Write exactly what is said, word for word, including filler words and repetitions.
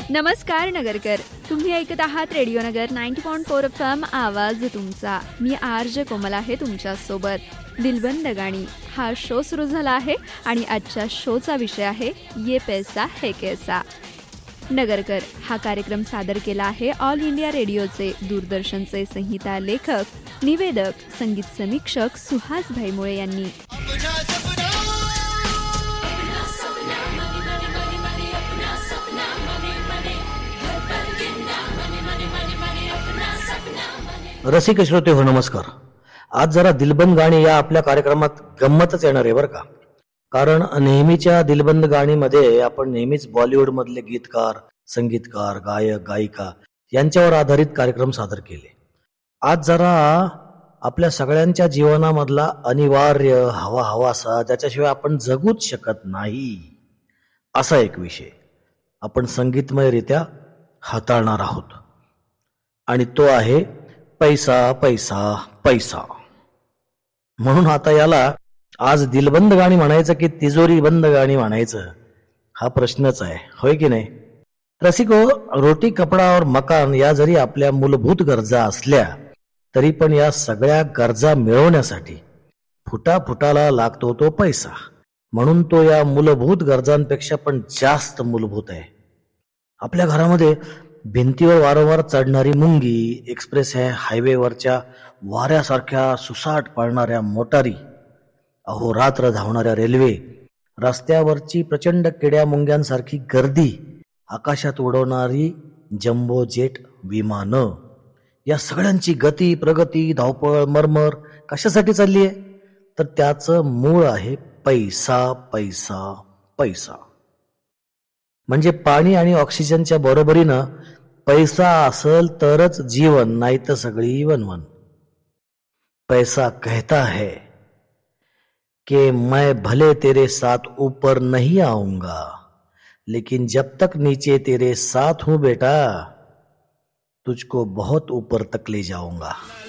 नमस्कार नगरकर, तुम्ही ऐकत आहात रेडिओ नगर ninety point four F M, आवाज तुमचा. मी आर जे कोमल आहे तुमच्यासोबत. दिलबंद गाणी हा शो सुरू झाला आहे आणि आजच्या शोचा विषय आहे ये पैसा है कैसा. नगरकर हा कार्यक्रम सादर केला आहे ऑल इंडिया रेडिओचे दूरदर्शनचे संहिता लेखक, निवेदक, संगीत समीक्षक सुहास भाईमुळे यांनी. रसिक श्रोते हो, नमस्कार. आज जरा दिलबंद गाणी या आपल्या कार्यक्रमात गंमतच येणार आहे बरं का. कारण नेहमीच्या दिलबंद गाणीमध्ये आपण नेहमीच बॉलिवूड मधले गीतकार, संगीतकार, गायक, गायिका यांच्यावर आधारित कार्यक्रम सादर केले. आज जरा आपल्या सगळ्यांच्या जीवनामधला अनिवार्य हवा हवासा, ज्याच्याशिवाय आपण जगूच शकत नाही, असा एक विषय आपण संगीतमयरित्या हाताळणार आहोत. आणि तो आहे पैसा पैसा पैसा. म्हणून आता याला आज दिलबंद गाणी म्हणायचं की तिजोरी बंद गाणी म्हणायचं, हा प्रश्नच आहे, होय की नाही. रसिको, रोटी कपडा और मकान या जरी आपल्या मूलभूत गरजा असल्या तरी पण या सगळ्या गरजा मिळवण्यासाठी फुटा फुटाला लागतो तो पैसा. म्हणून तो या मूलभूत गरजांपेक्षा पण जास्त मूलभूत आहे. आपल्या घरामध्ये भिंतीवर वारंवार चढणारी मुंगी, एक्सप्रेस हायवेवरच्या वाऱ्यासारख्या सुसाट पळणाऱ्या मोटारी, अहोरात्र धावणाऱ्या रेल्वे, रस्त्यावरची प्रचंड किड्या मुंग्यांसारखी गर्दी, आकाशात उडवणारी जम्बो जेट विमानं, या सगळ्यांची गती, प्रगती, धावपळ, मरमर कशासाठी चालली आहे? तर त्याचं मूळ आहे पैसा पैसा पैसा. म्हणजे पाणी आणि ऑक्सिजनच्या बरोबरीनं पैसा असेल तरच जीवन, नाही तर सगळी वनवन. पैसा कहता है कि मैं भले तेरे साथ ऊपर नहीं आऊंगा, लेकिन जब तक नीचे तेरे साथ हूं बेटा, तुझको बहुत ऊपर तक ले जाऊंगा.